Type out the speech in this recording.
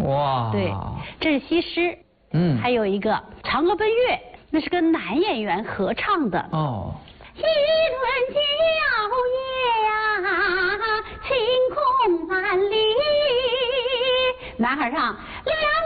哇， 对，这是西施。还有一个《嫦娥奔月》，那是跟男演员合唱的。 哦。 一轮皎月呀，晴空万里。男孩唱。